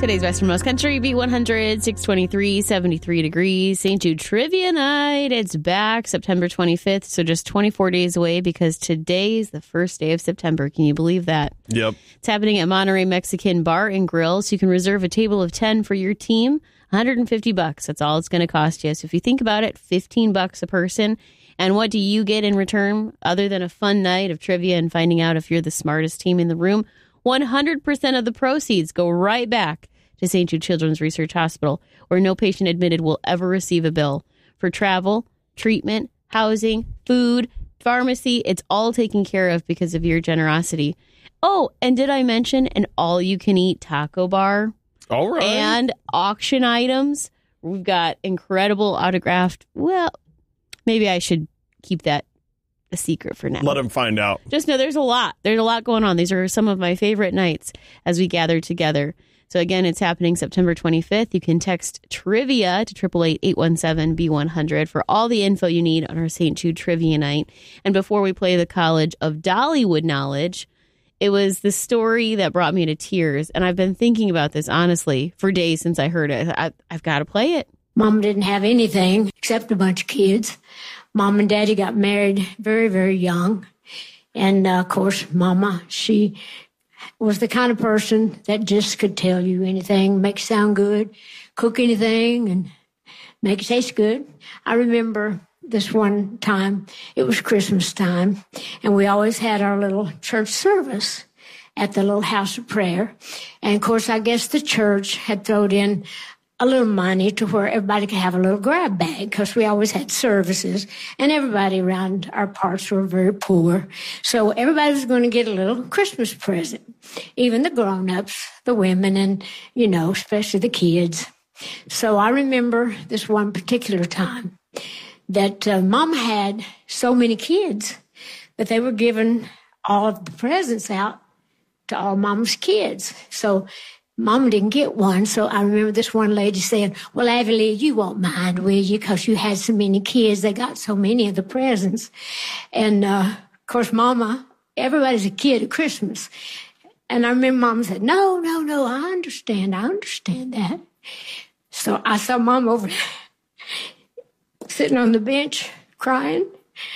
Today's Westernmost Country, B100, 623, 73 degrees. St. Jude Trivia Night. It's back September 25th, so just 24 days away because today is the first day of September. Can you believe that? Yep. It's happening at Monterey Mexican Bar and Grill, so you can reserve a table of 10 for your team. $150. That's all it's going to cost you. So if you think about it, $15 a person. And what do you get in return other than a fun night of trivia and finding out if you're the smartest team in the room? 100% of the proceeds go right back to St. Jude Children's Research Hospital, where no patient admitted will ever receive a bill. For travel, treatment, housing, food, pharmacy, it's all taken care of because of your generosity. Oh, and did I mention an all-you-can-eat taco bar? All right. And auction items. We've got incredible autographed. Well, maybe I should keep that a secret for now. Let them find out. Just know there's a lot. There's a lot going on. These are some of my favorite nights as we gather together. So again, it's happening September 25th. You can text trivia to 888-817-B100 for all the info you need on our St. Jude Trivia Night. And before we play the College of Dollywood Knowledge, it was the story that brought me to tears. And I've been thinking about this, honestly, for days since I heard it. I've got to play it. Mom didn't have anything except a bunch of kids. Mom and Daddy got married very, very young. And, of course, Mama, she was the kind of person that just could tell you anything, make it sound good, cook anything, and make it taste good. I remember this one time, it was Christmas time, and we always had our little church service at the little house of prayer. And, of course, I guess the church had thrown in a little money to where everybody could have a little grab bag because we always had services and everybody around our parts were very poor. So everybody was going to get a little Christmas present, even the grown-ups, the women, and, you know, especially the kids. So I remember this one particular time that Mom had so many kids that they were giving all of the presents out to all Mom's kids. So Mom didn't get one, so I remember this one lady saying, well, Avilee, you won't mind, will you? Because you had so many kids. They got so many of the presents. And, of course, Mama, everybody's a kid at Christmas. And I remember Mom said, no, I understand that. So I saw Mom over sitting on the bench crying.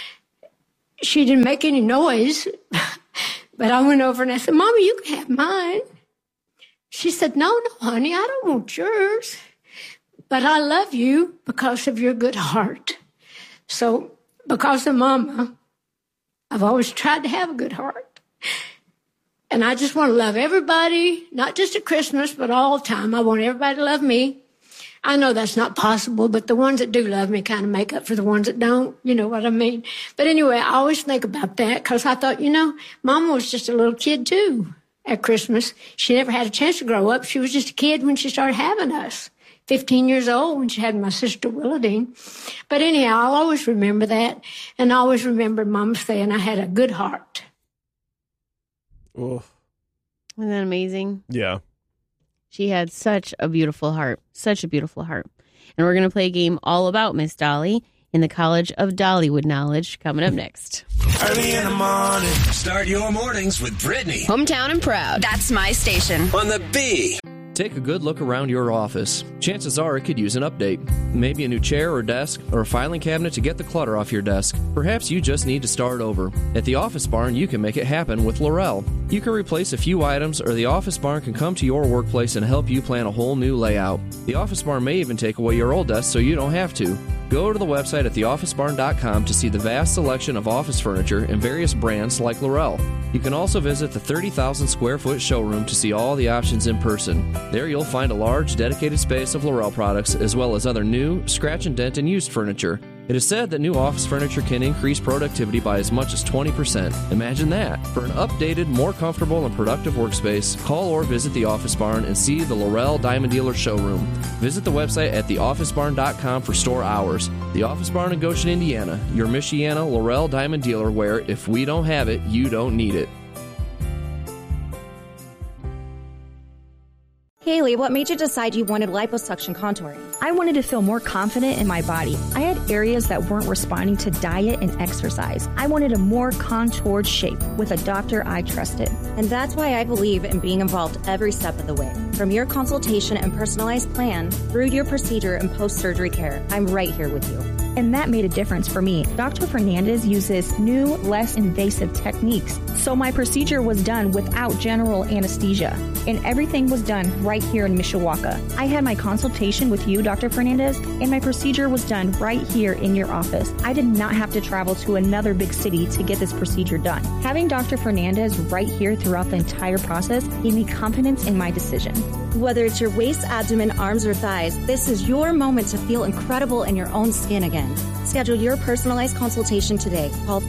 She didn't make any noise, but I went over and I said, Mama, you can have mine. She said, no, honey, I don't want yours. But I love you because of your good heart. So because of Mama, I've always tried to have a good heart. And I just want to love everybody, not just at Christmas, but all the time. I want everybody to love me. I know that's not possible, but the ones that do love me kind of make up for the ones that don't. You know what I mean? But anyway, I always think about that because I thought, you know, Mama was just a little kid too. At Christmas, she never had a chance to grow up. She was just a kid when she started having us, 15 years old when she had my sister Willadine. But anyhow, I'll always remember that, and I always remember Mom saying I had a good heart. Oh. Isn't that amazing? Yeah. She had such a beautiful heart, such a beautiful heart. And we're going to play a game all about Miss Dolly in the College of Dollywood Knowledge coming up next. Early in the morning. Start your mornings with Brittany. Hometown and proud. That's my station. On the B. Take a good look around your office. Chances are it could use an update. Maybe a new chair or desk, or a filing cabinet to get the clutter off your desk. Perhaps you just need to start over. At the Office Barn, you can make it happen with Laurel. You can replace a few items, or the Office Barn can come to your workplace and help you plan a whole new layout. The Office Barn may even take away your old desk so you don't have to. Go to the website at theofficebarn.com to see the vast selection of office furniture and various brands like Laurel. You can also visit the 30,000 square foot showroom to see all the options in person. There you'll find a large dedicated space of Laurel products as well as other new, scratch and dent and used furniture. It is said that new office furniture can increase productivity by as much as 20%. Imagine that. For an updated, more comfortable and productive workspace, call or visit the Office Barn and see the Laurel Diamond Dealer showroom. Visit the website at theofficebarn.com for store hours. The Office Barn in Goshen, Indiana, your Michiana Laurel Diamond Dealer where if we don't have it, you don't need it. Haley, what made you decide you wanted liposuction contouring? I wanted to feel more confident in my body. I had areas that weren't responding to diet and exercise. I wanted a more contoured shape with a doctor I trusted. And that's why I believe in being involved every step of the way. From your consultation and personalized plan through your procedure and post-surgery care, I'm right here with you. And that made a difference for me. Dr. Fernandez uses new, less invasive techniques. So my procedure was done without general anesthesia. And everything was done right here in Mishawaka. I had my consultation with you, Dr. Fernandez, and my procedure was done right here in your office. I did not have to travel to another big city to get this procedure done. Having Dr. Fernandez right here throughout the entire process gave me confidence in my decision. Whether it's your waist, abdomen, arms, or thighs, this is your moment to feel incredible in your own skin again. Schedule your personalized consultation today. Call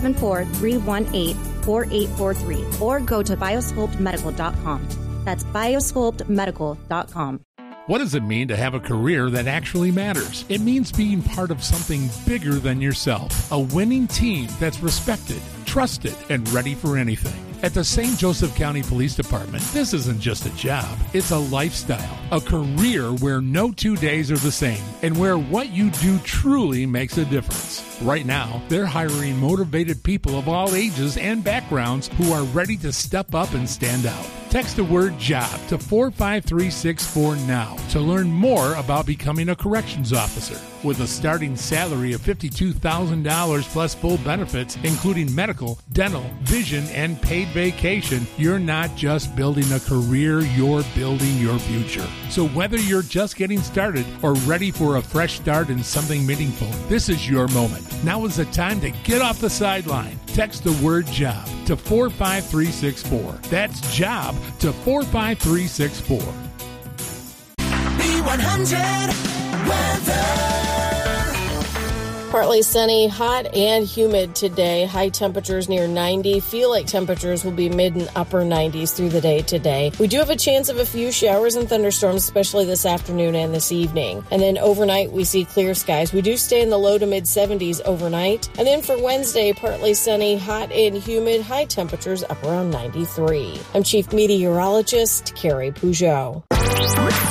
574-318-4843 or go to biosculptmedical.com. That's biosculptmedical.com. What does it mean to have a career that actually matters? It means being part of something bigger than yourself. A winning team that's respected, trusted, and ready for anything. At the St. Joseph County Police Department, this isn't just a job, it's a lifestyle, a career where no 2 days are the same, and where what you do truly makes a difference. Right now, they're hiring motivated people of all ages and backgrounds who are ready to step up and stand out. Text the word JOB to 45364 now to learn more about becoming a corrections officer. With a starting salary of $52,000 plus full benefits, including medical, dental, vision, and paid vacation, you're not just building a career, you're building your future. So whether you're just getting started or ready for a fresh start in something meaningful, this is your moment. Now is the time to get off the sideline. Text the word JOB to 45364. That's JOB to 45364. B100 weather. Partly sunny, hot and humid today. High temperatures near 90. Feel like temperatures will be mid and upper 90s through the day today. We do have a chance of a few showers and thunderstorms, especially this afternoon and this evening. And then overnight, we see clear skies. We do stay in the low to mid 70s overnight. And then for Wednesday, partly sunny, hot and humid, high temperatures up around 93. I'm Chief Meteorologist Carrie Peugeot.